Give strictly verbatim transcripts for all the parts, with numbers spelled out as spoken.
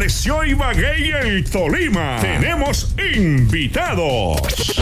Apareció Ibagué y el Tolima. Tenemos invitados.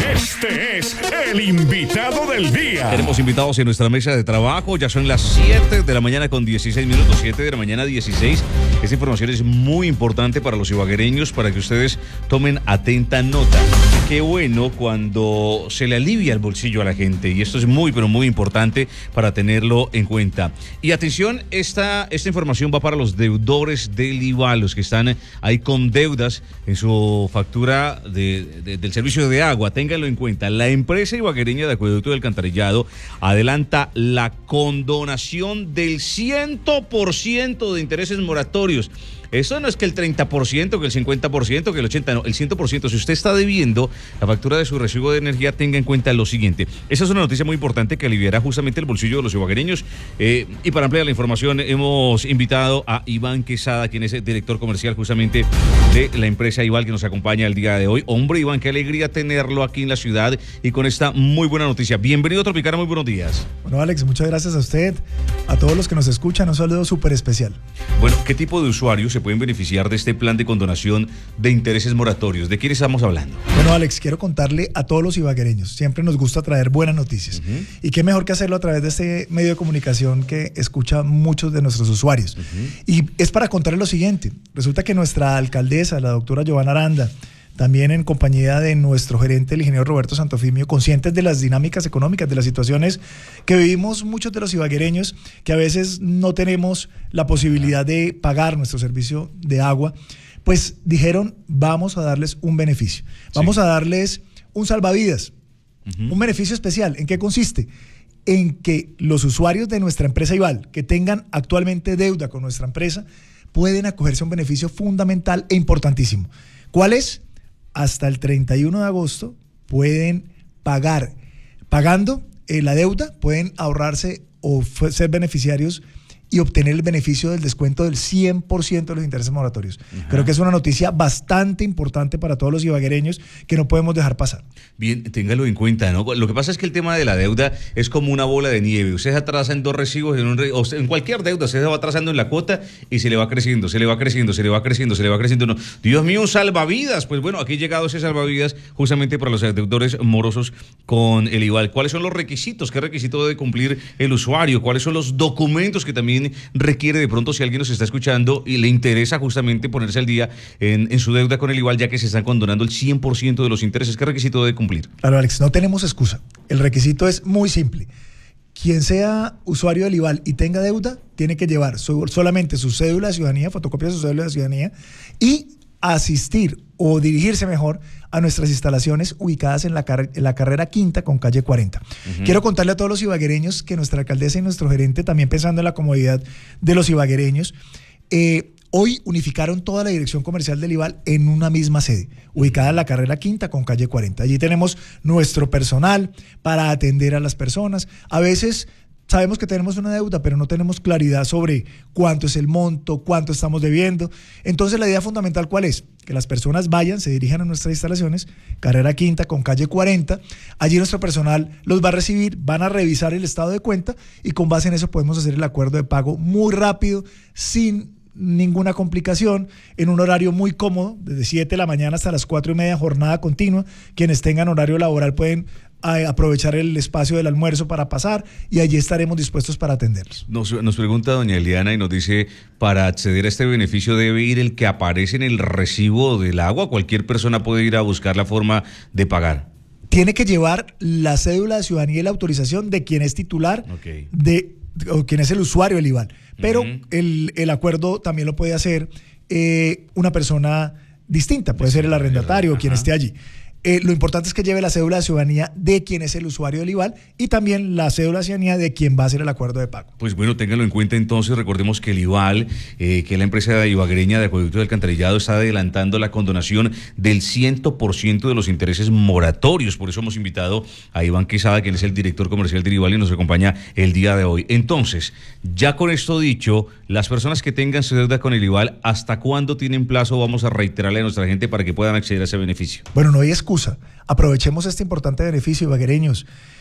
Este es el invitado del día. Tenemos invitados en nuestra mesa de trabajo. Ya son las siete de la mañana con dieciséis minutos. siete de la mañana dieciséis. Esta información es muy importante para los ibaguereños, para que ustedes tomen atenta nota. Qué bueno cuando se le alivia el bolsillo a la gente, y esto es muy, pero muy importante para tenerlo en cuenta. Y atención, esta, esta información va para los deudores del IVA, los que están ahí con deudas en su factura de, de, del servicio de agua. Ténganlo en cuenta. La empresa ibaguereña de acueducto y alcantarillado adelanta la condonación del cien por ciento de intereses moratorios. Eso no es que el treinta por ciento, que el cincuenta por ciento, que el ochenta por ciento, no, el cien por ciento. Si usted está debiendo la factura de su recibo de energía, tenga en cuenta lo siguiente. Esa es una noticia muy importante que aliviará justamente el bolsillo de los ibaguereños. Eh, y para ampliar la información, hemos invitado a Iván Quesada, quien es el director comercial justamente de la empresa Ival, que nos acompaña el día de hoy. Hombre, Iván, qué alegría tenerlo aquí en la ciudad y con esta muy buena noticia. Bienvenido a Tropicana, muy buenos días. Bueno, Alex, muchas gracias a usted, a todos los que nos escuchan, un saludo súper especial. Bueno, ¿qué tipo de usuarios se pueden beneficiar de este plan de condonación de intereses moratorios? ¿De quién estamos hablando? Bueno, Alex, quiero contarle a todos los ibaguereños, siempre nos gusta traer buenas noticias. Uh-huh. Y qué mejor que hacerlo a través de este medio de comunicación que escucha muchos de nuestros usuarios. Uh-huh. Y es para contarles lo siguiente. Resulta que nuestra alcaldesa, la doctora Giovanna Aranda, también en compañía de nuestro gerente, el ingeniero Roberto Santofimio, conscientes de las dinámicas económicas, de las situaciones que vivimos muchos de los ibaguereños, que a veces no tenemos la posibilidad de pagar nuestro servicio de agua, pues dijeron, vamos a darles un beneficio, vamos sí. a darles un salvavidas, uh-huh. un beneficio especial. ¿En qué consiste? En que los usuarios de nuestra empresa Ival, que tengan actualmente deuda con nuestra empresa, pueden acogerse a un beneficio fundamental e importantísimo. ¿Cuál es? Hasta el treinta y uno de agosto pueden pagar, pagando eh, la deuda, pueden ahorrarse o ser beneficiarios y obtener el beneficio del descuento del cien por ciento de los intereses moratorios. Ajá. Creo que es una noticia bastante importante para todos los ibaguereños que no podemos dejar pasar. Bien, téngalo en cuenta, ¿no? Lo que pasa es que el tema de la deuda es como una bola de nieve. Usted se atrasa en dos recibos, en, un re... o en cualquier deuda, usted se va atrasando en la cuota y se le va creciendo, se le va creciendo, se le va creciendo, se le va creciendo. No. Dios mío, un salvavidas. Pues bueno, aquí ha llegado ese salvavidas justamente para los deudores morosos con el Ival. ¿Cuáles son los requisitos? ¿Qué requisito debe cumplir el usuario? ¿Cuáles son los documentos que también requiere de pronto si alguien nos está escuchando y le interesa justamente ponerse al día en, en su deuda con el Ival, ya que se están condonando el cien por ciento de los intereses? ¿Qué requisito debe cumplir? Claro, Alex, no tenemos excusa. El requisito es muy simple. Quien sea usuario del Ival y tenga deuda, tiene que llevar su, solamente su cédula de ciudadanía, fotocopia de su cédula de ciudadanía, y asistir o dirigirse mejor a nuestras instalaciones ubicadas en la, car- en la carrera quinta con calle cuarenta. Uh-huh. Quiero contarle a todos los ibaguereños que nuestra alcaldesa y nuestro gerente, también pensando en la comodidad de los ibaguereños, eh, hoy unificaron toda la dirección comercial del Ival en una misma sede, ubicada en la carrera quinta con calle cuarenta. Allí tenemos nuestro personal para atender a las personas. A veces sabemos que tenemos una deuda, pero no tenemos claridad sobre cuánto es el monto, cuánto estamos debiendo. Entonces, la idea fundamental, ¿cuál es? Que las personas vayan, se dirijan a nuestras instalaciones, carrera quinta con calle cuarenta. Allí nuestro personal los va a recibir, van a revisar el estado de cuenta y con base en eso podemos hacer el acuerdo de pago muy rápido, sin ninguna complicación, en un horario muy cómodo, desde siete de la mañana hasta las cuatro y media, jornada continua. Quienes tengan horario laboral pueden a aprovechar el espacio del almuerzo para pasar y allí estaremos dispuestos para atenderlos. Nos, nos pregunta doña Eliana y nos dice, para acceder a este beneficio debe ir el que aparece en el recibo del agua. Cualquier persona puede ir a buscar la forma de pagar. Tiene que llevar la cédula de ciudadanía y la autorización de quien es titular, okay, de o quien es el usuario del Ival. Pero uh-huh. el, el acuerdo también lo puede hacer eh, una persona distinta, puede ser el arrendatario o quien esté allí. Eh, lo importante es que lleve la cédula de ciudadanía de quien es el usuario del Ival y también la cédula de ciudadanía de quien va a hacer el acuerdo de pago. Pues bueno, ténganlo en cuenta entonces. Recordemos que el Ival, eh, que es la empresa ibaguereña de acueducto y alcantarillado, está adelantando la condonación del cien por ciento de los intereses moratorios. Por eso hemos invitado a Iván Quesada, quien es el director comercial del Ival y nos acompaña el día de hoy. Entonces, ya con esto dicho, las personas que tengan su deuda con el Ival, ¿hasta cuándo tienen plazo? Vamos a reiterarle a nuestra gente para que puedan acceder a ese beneficio. Bueno, no hay excusa. Aprovechemos este importante beneficio, ibaguereños.